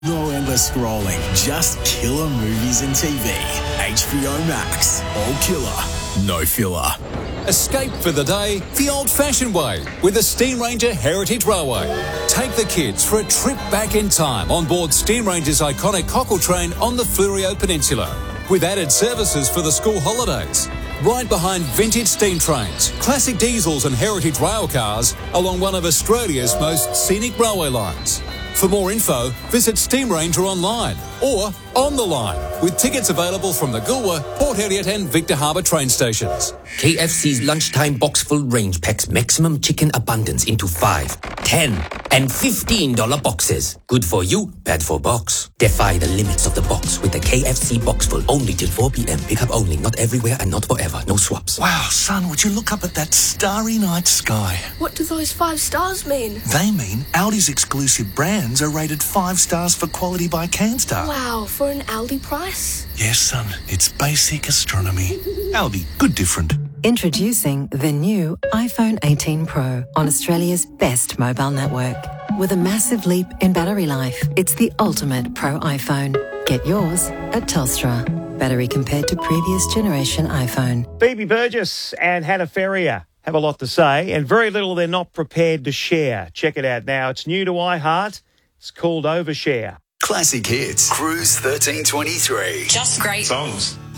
No endless scrolling, just killer movies and TV. HBO Max. All killer, no filler. Escape for the day the old-fashioned way with the Steam Ranger Heritage Railway. Take the kids for a trip back in time on board Steam Ranger's iconic cockle train on the Fleurieu Peninsula, with added services for the school holidays. Right behind vintage steam trains, classic diesels and heritage rail cars along one of Australia's most scenic railway lines. For more info, visit Steam Ranger online or on the line, with tickets available from the Goolwa, Port Elliot and Victor Harbour train stations. KFC's lunchtime box full range packs maximum chicken abundance into 5, 10 and $15 boxes. Good for you, bad for box. Defy the limits of the box with the KFC box full, only till 4 p.m. Pick up only, not everywhere and not forever. No swaps. Wow, son, would you look up at that starry night sky? What do those 5 stars mean? They mean Aldi's exclusive brands are rated 5 stars for quality by Canstar. Wow, for an Aldi price? Yes, son, it's basic astronomy. Aldi, good different. Introducing the new iPhone 18 Pro on Australia's best mobile network. With a massive leap in battery life, it's the ultimate Pro iPhone. Get yours at Telstra. Battery compared to previous generation iPhone. Phoebe Burgess and Hannah Ferrier have a lot to say, and very little they're not prepared to share. Check it out now. It's new to iHeart. It's called Overshare. Classic hits. Cruise 1323. Just great songs.